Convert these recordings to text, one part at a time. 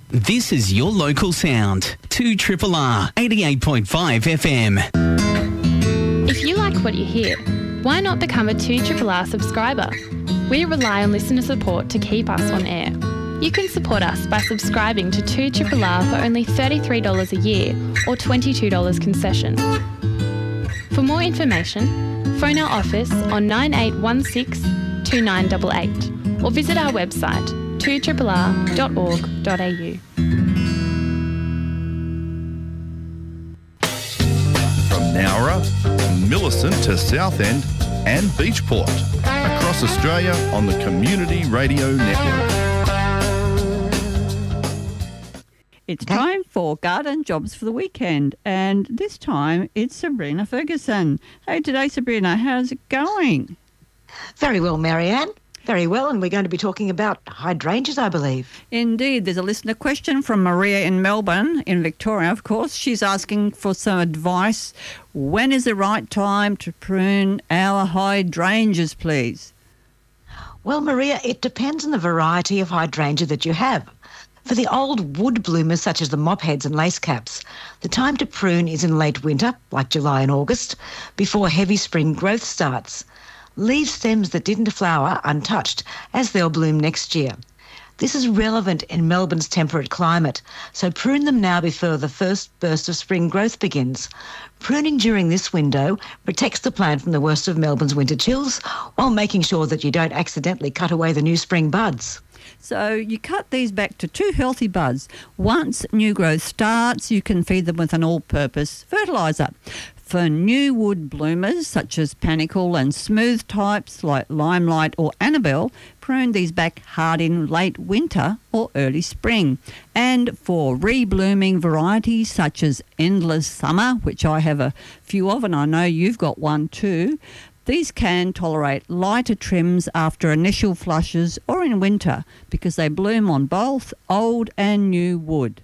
This is your local sound. 2RRR 88.5 FM. If you like what you hear, why not become a 2RRR subscriber? We rely on listener support to keep us on air. You can support us by subscribing to 2RRR for only $33 a year or $22 concession. For more information, phone our office on 9816 2988 or visit our website 2rrr.org.au. From Nowra, Millicent to Southend and Beachport. Across Australia on the Community Radio Network. It's time for Garden Jobs for the Weekend, and this time it's Sabrina Ferguson. Hey, today, Sabrina, how's it going? Very well, Marianne. Very well, and we're going to be talking about hydrangeas, I believe. Indeed. There's a listener question from Maria in Melbourne, in Victoria, of course. She's asking for some advice. When is the right time to prune our hydrangeas, please? Well, Maria, it depends on the variety of hydrangea that you have. For the old wood bloomers, such as the mopheads and lace caps, the time to prune is in late winter, like July and August, before heavy spring growth starts. Leave stems that didn't flower untouched, as they'll bloom next year. This is relevant in Melbourne's temperate climate, so prune them now before the first burst of spring growth begins. Pruning during this window protects the plant from the worst of Melbourne's winter chills, while making sure that you don't accidentally cut away the new spring buds. So you cut these back to 2 healthy buds. Once new growth starts, you can feed them with an all-purpose fertiliser. For new wood bloomers, such as panicle and smooth types like Limelight or Annabelle, prune these back hard in late winter or early spring. And for reblooming varieties such as Endless Summer, which I have a few of and I know you've got one too, these can tolerate lighter trims after initial flushes or in winter because they bloom on both old and new wood.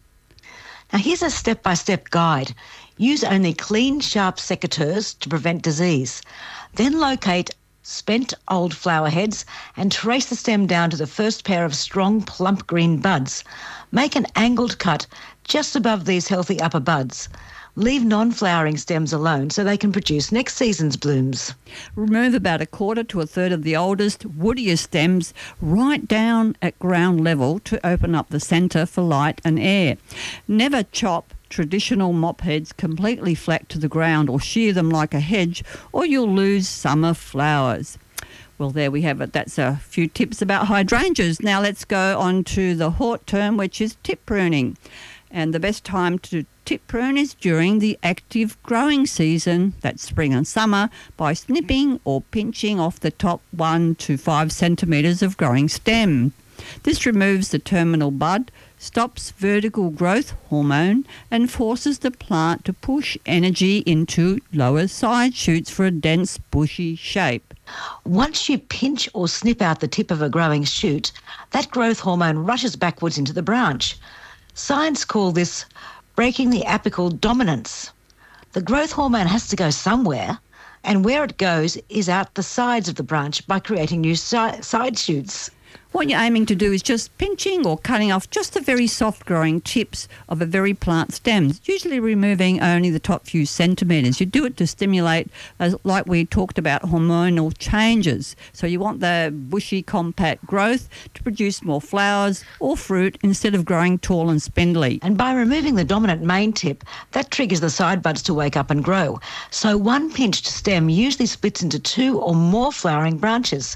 Now here's a step-by-step guide. Use only clean, sharp secateurs to prevent disease. Then locate spent old flower heads and trace the stem down to the first pair of strong, plump green buds. Make an angled cut just above these healthy upper buds. Leave non-flowering stems alone so they can produce next season's blooms. Remove about 1/4 to 1/3 of the oldest, woodiest stems right down at ground level to open up the centre for light and air. Never chop traditional mop heads completely flat to the ground or shear them like a hedge, or you'll lose summer flowers. Well, there we have it. That's a few tips about hydrangeas. Now let's go on to the hort term, which is tip pruning. And the best time to tip prune is during the active growing season, that's spring and summer, by snipping or pinching off the top 1 to 5 centimetres of growing stem. This removes the terminal bud, stops vertical growth hormone, and forces the plant to push energy into lower side shoots for a dense, bushy shape. Once you pinch or snip out the tip of a growing shoot, that growth hormone rushes backwards into the branch. Science call this breaking the apical dominance. The growth hormone has to go somewhere, and where it goes is out the sides of the branch by creating new side shoots. What you're aiming to do is just pinching or cutting off just the very soft growing tips of a very plant stems, usually removing only the top few centimetres. You do it to stimulate, like we talked about, hormonal changes. So you want the bushy, compact growth to produce more flowers or fruit instead of growing tall and spindly. And by removing the dominant main tip, that triggers the side buds to wake up and grow. So one pinched stem usually splits into 2 or more flowering branches.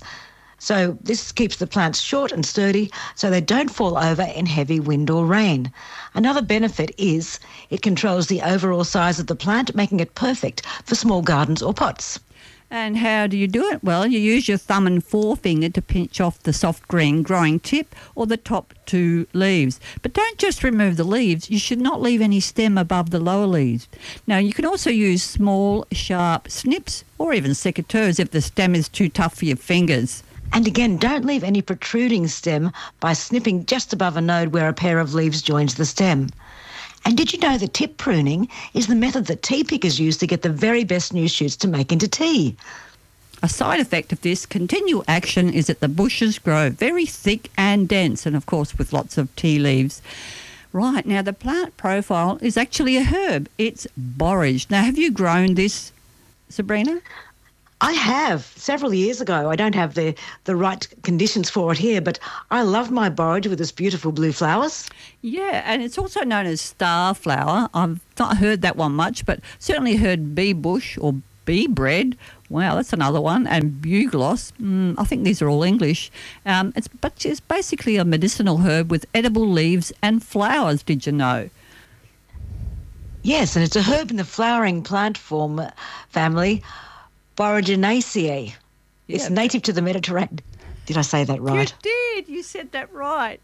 So this keeps the plants short and sturdy so they don't fall over in heavy wind or rain. Another benefit is it controls the overall size of the plant, making it perfect for small gardens or pots. And how do you do it? Well, you use your thumb and forefinger to pinch off the soft green growing tip or the top 2 leaves. But don't just remove the leaves. You should not leave any stem above the lower leaves. Now, you can also use small, sharp snips or even secateurs if the stem is too tough for your fingers. And again, don't leave any protruding stem by snipping just above a node where a pair of leaves joins the stem. And did you know that tip pruning is the method that tea pickers use to get the very best new shoots to make into tea? A side effect of this continual action is that the bushes grow very thick and dense, and of course with lots of tea leaves. Right, now the plant profile is actually a herb. It's borage. Now, have you grown this, Sabrina? I have several years ago. I don't have the right conditions for it here, but I love my borage with its beautiful blue flowers. Yeah, and it's also known as star flower. I've not heard that one much, but certainly heard bee bush or bee bread. Wow, that's another one. And bugloss. I think these are all English. It's basically a medicinal herb with edible leaves and flowers, did you know? Yes, and it's a herb in the flowering plant family, Boraginaceae. Yeah. It's native to the Mediterranean. Did I say that right? You did. You said that right.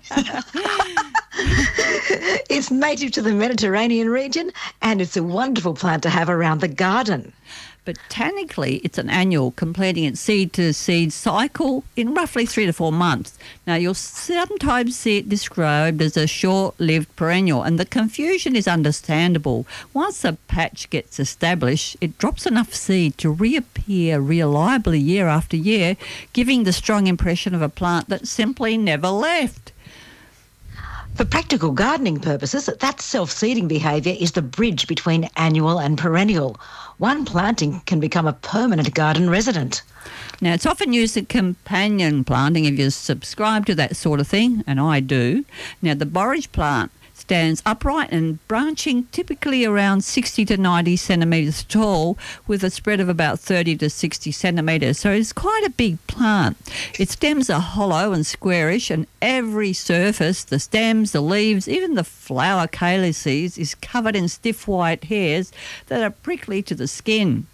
It's native to the Mediterranean region, and it's a wonderful plant to have around the garden. Botanically, it's an annual, completing its seed-to-seed cycle in roughly 3 to 4 months. Now, you'll sometimes see it described as a short-lived perennial, and the confusion is understandable. Once a patch gets established, it drops enough seed to reappear reliably year after year, giving the strong impression of a plant that simply never left. For practical gardening purposes, that self-seeding behaviour is the bridge between annual and perennial. One planting can become a permanent garden resident. Now, it's often used as companion planting if you subscribe to that sort of thing, and I do. Now, the borage plant stands upright and branching, typically around 60 to 90 centimetres tall, with a spread of about 30 to 60 centimetres. So it's quite a big plant. Its stems are hollow and squarish, and every surface, the stems, the leaves, even the flower calyces, is covered in stiff white hairs that are prickly to the skin.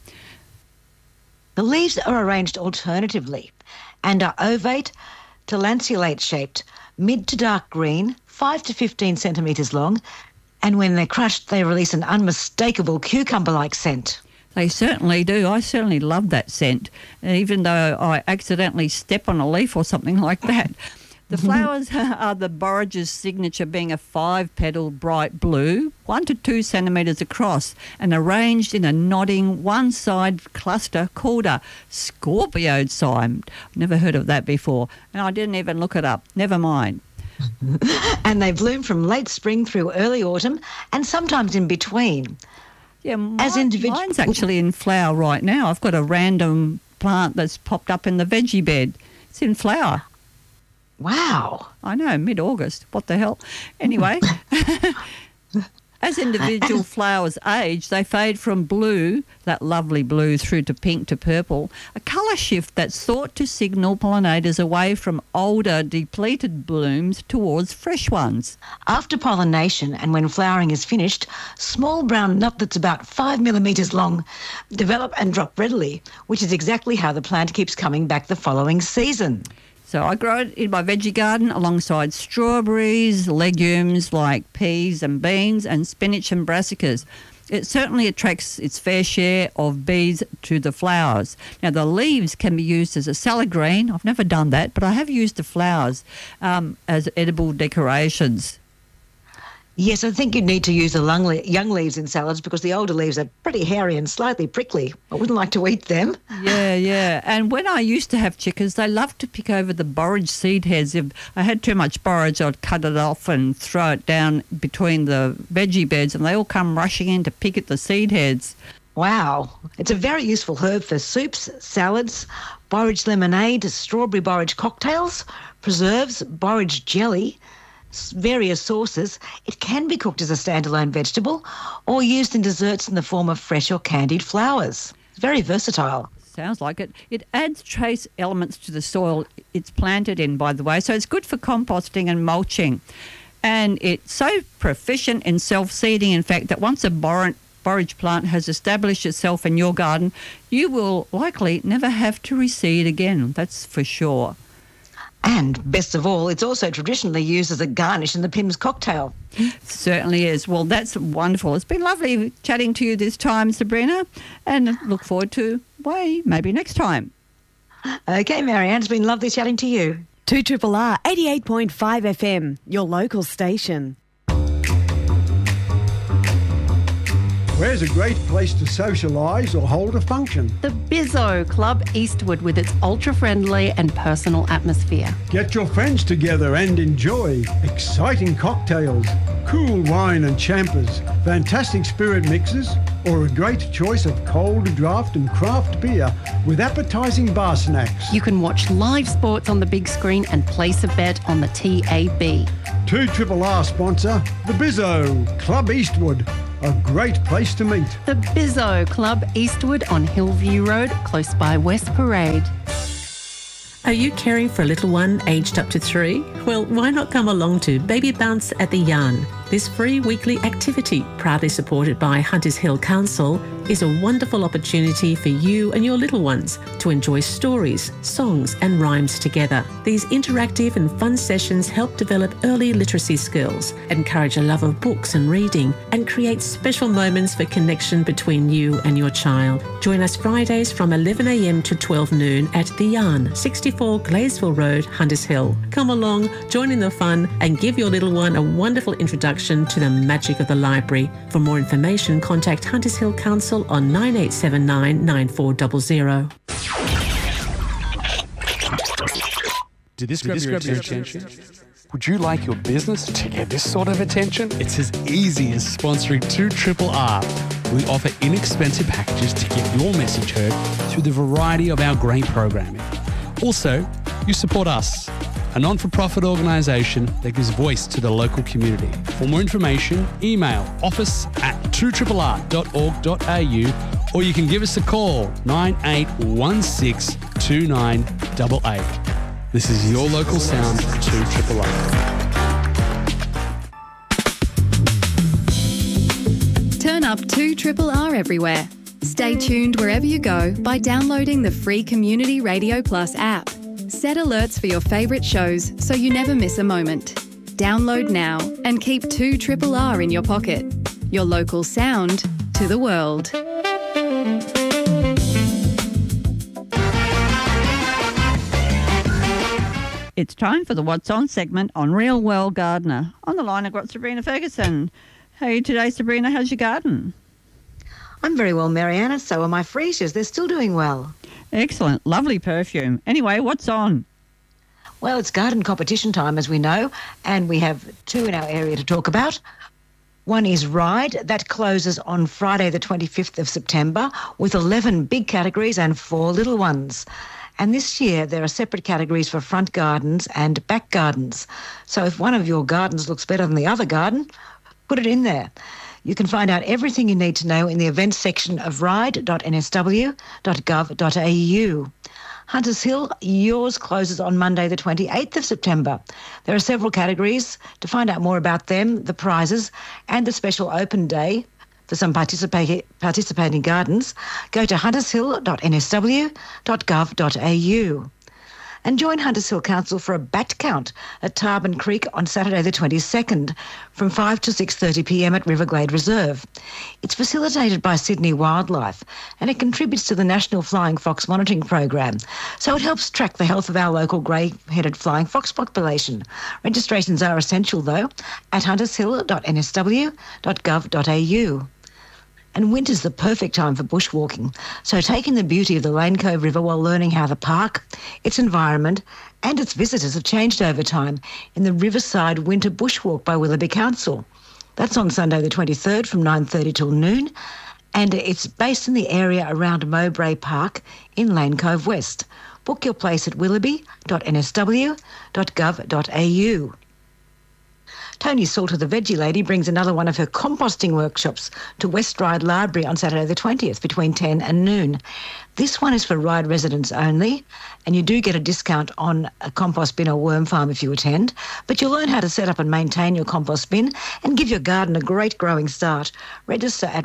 The leaves are arranged alternatively and are ovate to lanceolate shaped, mid to dark green, 5 to 15 centimetres long, and when they're crushed, they release an unmistakable cucumber-like scent. They certainly do. I certainly love that scent, even though I accidentally step on a leaf or something like that. The flowers are the borage's signature, being a 5-petaled bright blue, 1 to 2 centimetres across, and arranged in a nodding one-side cluster called a scorpioid cyme. Never heard of that before, and I didn't even look it up. Never mind. And they bloom from late spring through early autumn and sometimes in between. Yeah, mine's actually in flower right now. I've got a random plant that's popped up in the veggie bed. It's in flower. Wow. I know, mid-August. What the hell? Anyway, as individual flowers age, they fade from blue, that lovely blue, through to pink to purple, a colour shift that's thought to signal pollinators away from older, depleted blooms towards fresh ones. After pollination and when flowering is finished, small brown nut that's about 5 millimetres long develop and drop readily, which is exactly how the plant keeps coming back the following season. So I grow it in my veggie garden alongside strawberries, legumes like peas and beans, and spinach and brassicas. It certainly attracts its fair share of bees to the flowers. Now, the leaves can be used as a salad green. I've never done that, but I have used the flowers as edible decorations. Yes, I think you'd need to use the young leaves in salads because the older leaves are pretty hairy and slightly prickly. I wouldn't like to eat them. Yeah. And when I used to have chickens, they loved to pick over the borage seed heads. If I had too much borage, I'd cut it off and throw it down between the veggie beds, and they all come rushing in to pick at the seed heads. Wow. It's a very useful herb for soups, salads, borage lemonade, strawberry borage cocktails, preserves, borage jelly, various sauces. It can be cooked as a standalone vegetable or used in desserts in the form of fresh or candied flowers. It's very versatile. Sounds like it. It adds trace elements to the soil it's planted in, by the way, so it's good for composting and mulching. And it's so proficient in self-seeding, in fact, that once a borage plant has established itself in your garden, you will likely never have to reseed again, that's for sure. And best of all, it's also traditionally used as a garnish in the Pimm's cocktail. Certainly is. Well, that's wonderful. It's been lovely chatting to you this time, Sabrina, and look forward to maybe next time. Okay, Marianne, it's been lovely chatting to you. 2RRR 88.5 FM, your local station. Where's a great place to socialise or hold a function? The Bizzo Club Eastwood with its ultra-friendly and personal atmosphere. Get your friends together and enjoy exciting cocktails, cool wine and champers, fantastic spirit mixes, or a great choice of cold draft and craft beer with appetising bar snacks. You can watch live sports on the big screen and place a bet on the TAB. 2RRR sponsor, the Bizzo Club Eastwood. A great place to meet. The Bizzo Club Eastwood on Hillview Road, close by West Parade. Are you caring for a little one aged up to 3? Well, why not come along to Baby Bounce at the Yarn? This free weekly activity, proudly supported by Hunters Hill Council, is a wonderful opportunity for you and your little ones to enjoy stories, songs and rhymes together. These interactive and fun sessions help develop early literacy skills, encourage a love of books and reading, and create special moments for connection between you and your child. Join us Fridays from 11 a.m. to 12 noon at The Yarn, 64 Gladesville Road, Hunters Hill. Come along, join in the fun and give your little one a wonderful introduction to the magic of the library. For more information, contact Hunters Hill Council on 9879 9400. Did this grab your attention? Would you like your business to get this sort of attention? It's as easy as sponsoring 2RRR. We offer inexpensive packages to get your message heard through the variety of our great programming. Also, you support us, a non-for-profit organisation that gives voice to the local community. For more information, email office@2RRR.org.au or you can give us a call, 9816 2988. This is your local sound, 2RRR. Turn up 2RRR everywhere. Stay tuned wherever you go by downloading the free Community Radio Plus app. Set alerts for your favourite shows so you never miss a moment. Download now and keep 2RRR in your pocket. Your local sound to the world. It's time for the What's On segment on Real World Gardener. On the line, I've got Sabrina Ferguson. How are you today, Sabrina? How's your garden? I'm very well, Mariana. So are my freesias. They're still doing well. Excellent. Lovely perfume. Anyway, what's on? Well, it's garden competition time, as we know, and we have 2 in our area to talk about. One is Ride. That closes on Friday the 25th of September with 11 big categories and 4 little ones. And this year there are separate categories for front gardens and back gardens. So if one of your gardens looks better than the other garden, put it in there. You can find out everything you need to know in the events section of ride.nsw.gov.au. Hunters Hill, yours closes on Monday the 28th of September. There are several categories. To find out more about them, the prizes and the special open day for some participating gardens, go to huntershill.nsw.gov.au. And join Hunters Hill Council for a bat count at Tarban Creek on Saturday the 22nd from 5 to 6:30 p.m. at Riverglade Reserve. It's facilitated by Sydney Wildlife and it contributes to the National Flying Fox Monitoring Program, so it helps track the health of our local grey-headed flying fox population. Registrations are essential, though, at huntershill.nsw.gov.au. And winter's the perfect time for bushwalking, so taking the beauty of the Lane Cove River while learning how the park, its environment and its visitors have changed over time in the Riverside Winter Bushwalk by Willoughby Council. That's on Sunday the 23rd from 9:30 till noon, and it's based in the area around Mowbray Park in Lane Cove West. Book your place at willoughby.nsw.gov.au. Tony Salter, the Veggie Lady, brings another one of her composting workshops to West Ryde Library on Saturday the 20th between 10 and noon. This one is for Ryde residents only, and you do get a discount on a compost bin or worm farm if you attend, but you'll learn how to set up and maintain your compost bin and give your garden a great growing start. Register at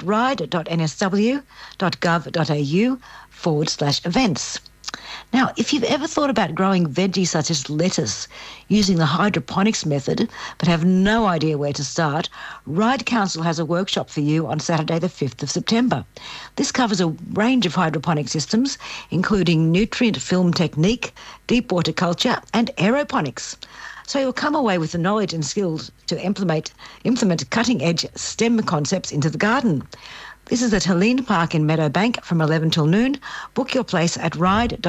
ride.nsw.gov.au/events. Now, if you've ever thought about growing veggies such as lettuce using the hydroponics method but have no idea where to start, Ryde Council has a workshop for you on Saturday the 5th of September. This covers a range of hydroponic systems, including nutrient film technique, deep water culture and aeroponics. so you'll come away with the knowledge and skills to implement cutting-edge STEM concepts into the garden. This is at Helene Park in Meadowbank from 11 till noon. Book your place at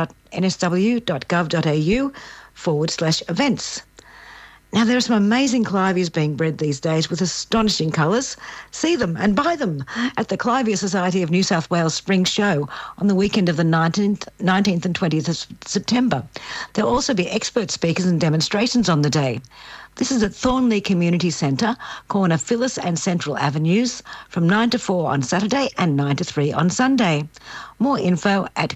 ride.nsw.gov.au/events. Now, there are some amazing clivias being bred these days with astonishing colours. See them and buy them at the Clivia Society of New South Wales Spring Show on the weekend of the 19th and 20th of September. There'll also be expert speakers and demonstrations on the day. This is at Thornley Community Centre, corner Phyllis and Central Avenues, from 9 to 4 on Saturday and 9 to 3 on Sunday. More info at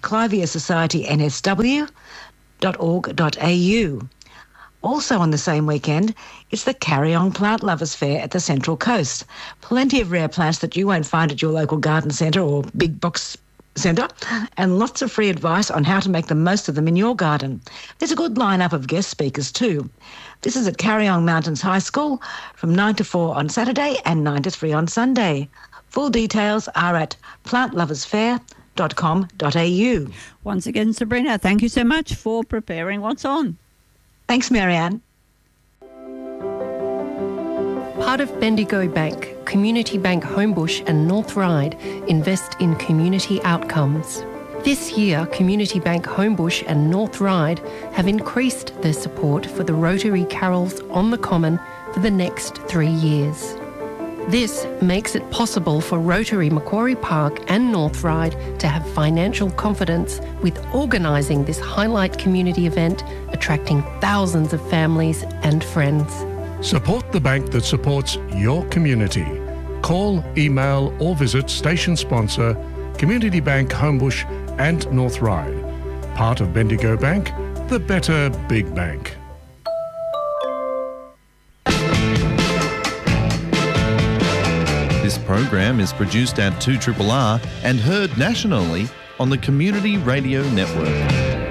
cliviasocietynsw.org.au. Also on the same weekend, it's the Carry On Plant Lovers Fair at the Central Coast. Plenty of rare plants that you won't find at your local garden centre or big box centre, and lots of free advice on how to make the most of them in your garden. There's a good lineup of guest speakers too. This is at Carry On Mountains High School from 9 to 4 on Saturday and 9 to 3 on Sunday. Full details are at plantloversfair.com.au. Once again, Sabrina, thank you so much for preparing What's On. Thanks, Marianne. Part of Bendigo Bank, Community Bank Homebush and North Ryde invest in community outcomes. This year, Community Bank Homebush and North Ryde have increased their support for the Rotary Carols on the Common for the next 3 years. This makes it possible for Rotary Macquarie Park and North Ryde to have financial confidence with organising this highlight community event, attracting thousands of families and friends. Support the bank that supports your community. Call, email or visit station sponsor Community Bank Homebush and North Ryde. Part of Bendigo Bank, the better big bank. This program is produced at 2RRR and heard nationally on the Community Radio Network.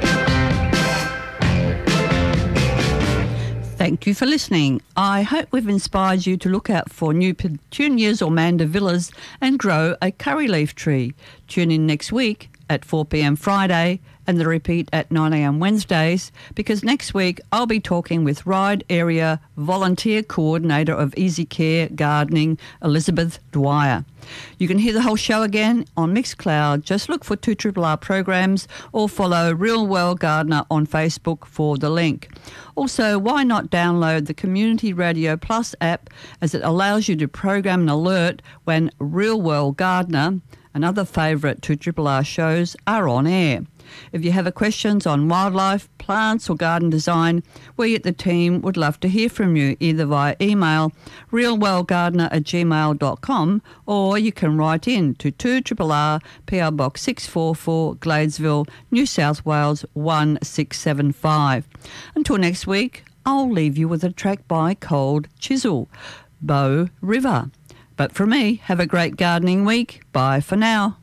Thank you for listening. I hope we've inspired you to look out for new petunias or mandevillas and grow a curry leaf tree. Tune in next week at 4 p.m. Friday and the repeat at 9 a.m. Wednesdays, because next week I'll be talking with Ryde Area Volunteer Coordinator of Easy Care Gardening, Elizabeth Dwyer. You can hear the whole show again on Mixcloud. Just look for 2RRR programs or follow Real Well Gardener on Facebook for the link. Also, why not download the Community Radio Plus app, as it allows you to program an alert when Real Well Gardener and other favourite 2RRR shows are on air. If you have questions on wildlife, plants or garden design, we at the team would love to hear from you, either via email realwellgardener@gmail.com, or you can write in to 2RRR PO Box 644 Gladesville, New South Wales 1675. Until next week, I'll leave you with a track by Cold Chisel, Bow River. But from me, have a great gardening week. Bye for now.